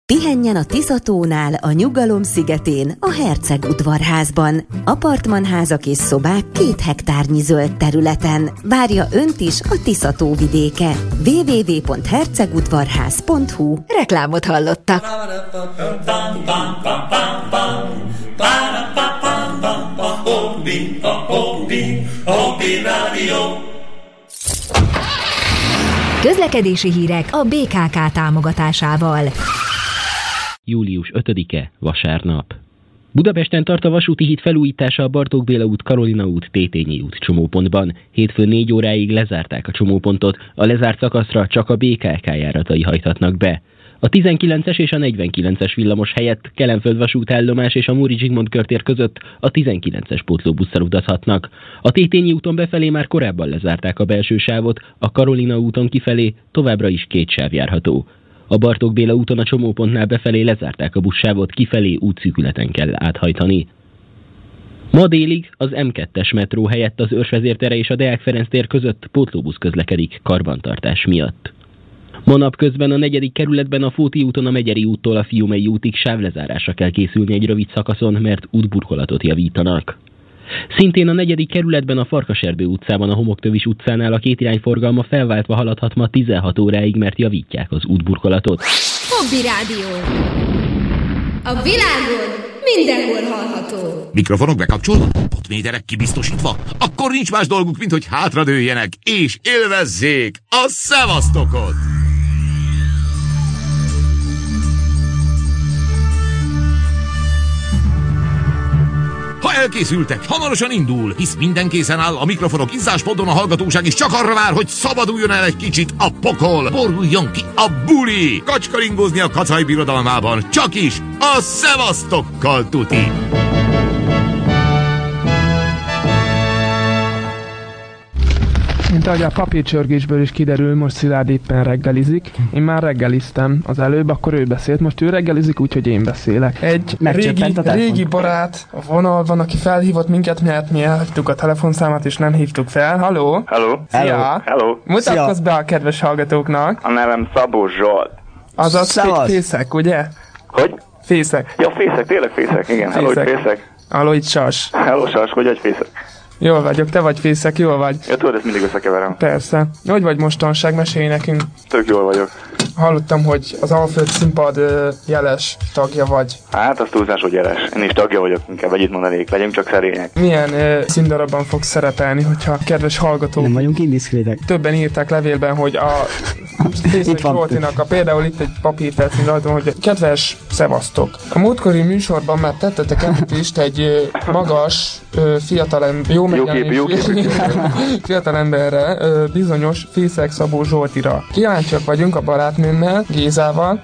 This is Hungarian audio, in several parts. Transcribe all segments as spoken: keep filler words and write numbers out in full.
Pihenjen a Tiszatónál, a Nyugalom szigetén, a Herceg udvarházban. Apartmanházak és szobák két hektárnyi zöld területen. Várja önt is a Tiszató vidéke. double-u double-u double-u pont hercegudvarház pont hu. Reklámot hallottak. Közlekedési hírek a bé ká ká támogatásával. július ötödike, vasárnap. Budapesten tart a vasúti híd felújítása a Bartók Béla út, Karolina út, Tétényi út csomópontban. Hétfőn négy óráig lezárták a csomópontot, a lezárt szakaszra csak a bé ká ká járatai hajthatnak be. A tizenkilences és a negyvenkilences villamos helyett Kelenföld vasútállomás és a Móricz Zsigmond körtér között a tizenkilences pótlóbusszal utazhatnak. A Tétényi úton befelé már korábban lezárták a belső sávot, a Karolina úton kifelé továbbra is két sáv járható. A Bartók Béla úton a csomópontnál befelé lezárták a buszsávot, kifelé útszűkületen kell áthajtani. Ma délig az em kettes metró helyett az Őrsvezér tere és a Deák Ferenc tér között pótlóbusz közlekedik karbantartás miatt. Ma napközben a negyedik kerületben a Fóti úton a Megyeri úttól a Fiumei útig sávlezárásra kell készülni egy rövid szakaszon, mert útburkolatot javítanak. Szintén a negyedik kerületben a Farkaserdő utcában a Homoktövis utcánál a kétirányforgalma felváltva haladhat ma tizenhat óráig, mert javítják az útburkolatot. Hobby Rádió. A világon mindenhol hallható. Mikrofonok bekapcsolva? Potméterek kibiztosítva? Akkor nincs más dolguk, mint hogy hátradőljenek és élvezzék a szevasztokot! Ha elkészültek, hamarosan indul, hisz minden készen áll, a mikrofonok izzáspoddon, a hallgatóság is csak arra vár, hogy szabaduljon el egy kicsit a pokol, boruljon ki a buli, kacskaringózni a Kacaj birodalmában, csak is a szevasztokkal tuti! Mint ahogy a papírcsörgésből is kiderül, most Szilárd éppen reggelizik. Én már reggeliztem az előbb, akkor ő beszélt, most ő reggelizik, úgyhogy én beszélek. Egy régi, régi barát a vonalban, aki felhívott minket, mert mi elhagytuk a telefonszámát és nem hívtuk fel. Halló? Halló? Szia! Hello. Mutatkozz be a kedves hallgatóknak. A nevem Szabó Zsolt. Azaz Fészek, ugye? Hogy? Fészek. Ja, Fészek, tényleg Fészek, igen. Hello, itt Fészek. Halló, itt Sas. Hello, Sas, hogy vagy Fészek? Jól vagyok, te vagy Fészek, jól vagy. Ja, tudod, ezt mindig összekeverem. Persze. Hogy vagy mostanság? Mesélj nekünk. Tök jól vagyok. Hallottam, hogy az Alföld színpad uh, jeles tagja vagy. Hát, az túlzás, hogy jeles. Én is tagja vagyok, inkább együtt mondanék, legyünk csak szerények. Milyen uh, színdarabban fogsz szerepelni, hogyha kedves hallgatók... Nem vagyunk indiszkrétek. Többen írták levélben, hogy a Fészek Zsoltinak, a például itt egy papírfelszín rajta, hogy kedves szevasztok. A múltkori műsorban már tettetek említést egy uh, magas, uh, fiatalember, jó megjelenésű fiatalemberre, uh, bizonyos Fészek Szabó Zsoltira. Kíváncsiak vagyunk a barátnőmmel, Gézával,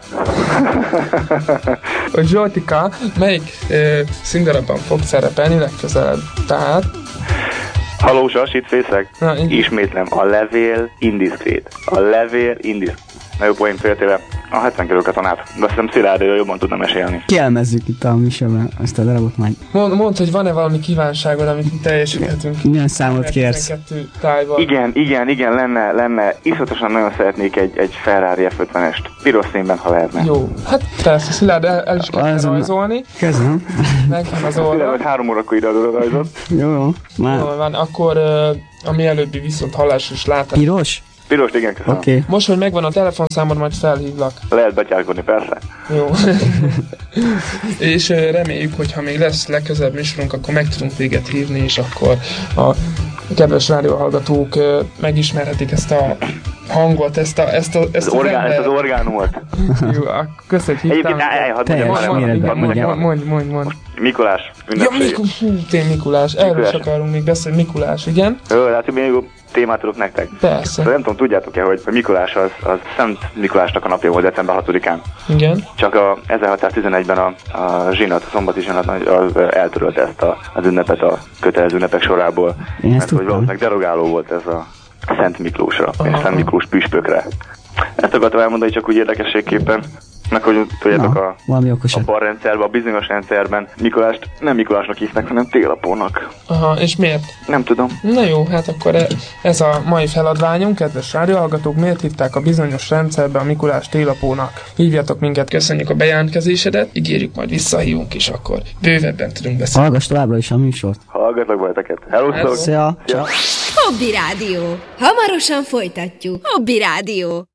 hogy Zsoltika melyik uh, színdarabban fog szerepelni legközelebb. Tehát... Halló, Sas, itt Fészek. Na, ind- Ismétlem, a levél indiszkrét. A levél indiszkrét. Na jó, poén féltéve. A hetven kiló katonát. De azt hiszem Szilárd jobban tudna mesélni. Kielmezzük itt a műsorban ezt a darabot majd. Mond, mondd, hogy van-e valami kívánságod, amit teljesíthetünk? Milyen számot kérsz? Igen, igen, igen, lenne, lenne. Iszonyatosan nagyon szeretnék egy, egy Ferrari ef ötvenest. Piros színben, ha lehetne. Jó, hát persze, Szilárd el, el is kell rajzolni. Kezdem. Megvan az oldal. Szilárd, hogy három órakor ideadod a rajzot. Jó, jó. Már. Jól van, akkor uh, a mielőbbi viszont hallás is látás. Piros? Piros, igen, köszönöm. Oké. Okay. Most, hogy megvan a telefonszámod, majd felhívlak. Lehet betyárkodni, persze. Jó. És uh, reméljük, hogy ha még lesz legközelebb műsorunk, akkor meg tudunk véget hívni, és akkor a kedves rádióhallgatók uh, megismerhetik ezt a hangot, ezt a ezt a ezt az, orgán, ezt az orgánumot. Jó, köszönjük, hogy hívtál. Mondj, mondj, mondj. Mikulás ünnepség. Ja, Mikulás, tény Mikulás. Erről is akarunk még beszélni. Mikulás, igen. Jó, hát még jó témát tudok nektek. Persze. De nem tudom, tudjátok-e, hogy a Mikulás az, az Szent Mikulásnak a napja volt december hatodikán. Igen. Csak a ezerhatszáztizenegyben a, a zsinat, a szombati zsinat az eltörölte ezt a, az ünnepet a kötelező ünnepek sorából. Én mert hogy valószínűleg derogáló volt ez a Szent Miklósra, és Szent Miklós püspökre. Ezt akartam elmondani csak úgy érdekességképpen. Meg hogy tudjátok, a, a barrendszerben, a bizonyos rendszerben Mikulást nem Mikulásnak hívnak, hanem Télapónak. Aha, és miért? Nem tudom. Na jó, hát akkor ez a mai feladványunk, kedves rádióhallgatók, miért hívták a bizonyos rendszerben a Mikulást Télapónak? Hívjatok minket, köszönjük a bejelentkezésedet, ígérjük, majd visszahívunk is, akkor bővebben tudunk beszélni. Hallgass továbbra is a műsort. Hallgatlak bajteket. Hello, Szia! Hobby Rádió. Hamarosan folytatjuk. Hobby Rádió.